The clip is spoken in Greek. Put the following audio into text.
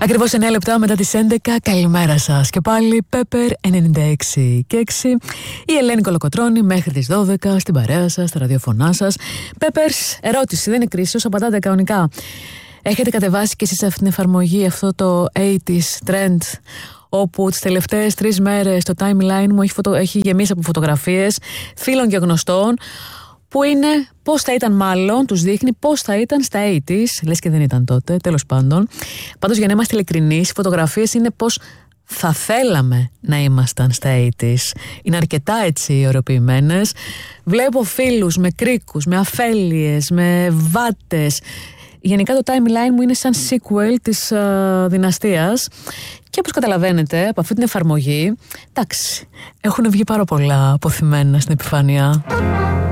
Ακριβώς 9 λεπτά μετά τις 11, καλημέρα σας. Και πάλι Pepper 96 και 6. Η Ελένη Κολοκοτρώνη μέχρι τις 12 στην παρέα σας, στα ραδιοφωνά σας. Peppers, ερώτηση, δεν είναι κρίση, όσο απαντάτε κανονικά. Έχετε κατεβάσει και εσείς αυτήν την εφαρμογή, αυτό το 80s trend, όπου τις τελευταίες 3 μέρες το timeline μου έχει γεμίσει από φωτογραφίες φίλων και γνωστών, που είναι πώς θα ήταν, μάλλον τους δείχνει πώς θα ήταν στα 80s, λες και δεν ήταν τότε, τέλος πάντων. Πάντως, για να είμαστε ειλικρινείς, οι φωτογραφίες είναι πώς θα θέλαμε να ήμασταν στα 80s. Είναι αρκετά έτσι ωρεοποιημένες. Βλέπω φίλους με κρίκους, με αφέλειες, με βάτες. Γενικά το timeline μου είναι σαν sequel της δυναστείας. Και όπως καταλαβαίνετε από αυτή την εφαρμογή, εντάξει, έχουν βγει πάρα πολλά αποθυμένα στην επιφάνεια.